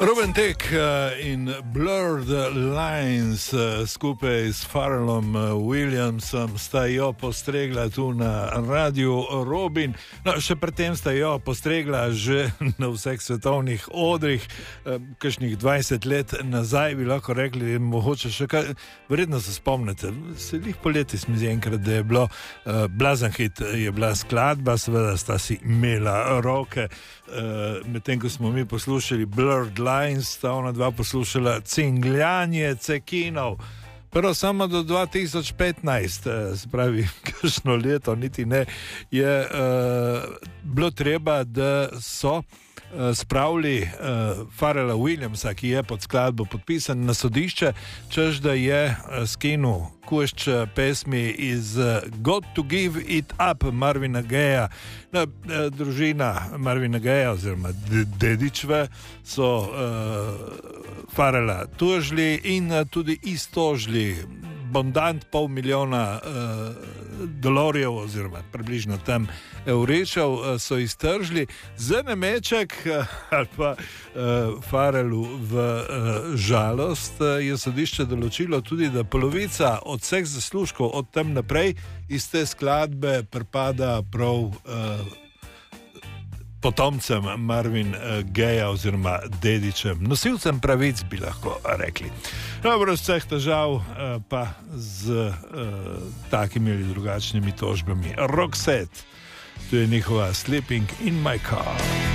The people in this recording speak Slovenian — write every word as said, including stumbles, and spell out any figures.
Ruben Tek in Blurred Lines skupaj s Pharrellom Williamsom sta jo postregla tu na Radiu Robin. No, še predtem sta jo postregla že na vseh svetovnih odrih, kakšnih dvajset let nazaj bi lahko rekli, mogoče še kaj, verjetno se spomnite, se lih poleti smo zdi enkrat, da je bilo blazen hit, je bila skladba, seveda sta si imela roke, medtem ko smo mi poslušali Blurred Lines, sta ona dva poslušala Cingljanje cekinov. Prvo samo do dva tisoč petnajst, se pravi, kakšno leto, niti ne, je uh, bilo treba, da so uh, spravili uh, Pharrella Williamsa, ki je pod skladbo podpisan, na sodišče, češ da je uh, skinul kušč pesmi iz uh, Got to Give It Up Marvina Gayeja. No, uh, družina Marvina Gayeja oziroma dedičve so uh, Pharrella tužili in uh, tudi istožili bondant pol milijona uh, dolarjev oziroma približno tam evrečev uh, so iztržili za nameček uh, ali pa uh, Pharrellu v uh, žalost uh, je sodišče določilo tudi, da polovica od vseh zaslužkov od tam naprej iz te skladbe pripada prav uh, potomcem Marvin uh, Gayeja oziroma dedičem, nosilcem pravic bi lahko rekli. Dobro, vseh težav uh, pa z uh, takimi ali drugačnimi tožbami. Roxette, to je njihova Sleeping in my car.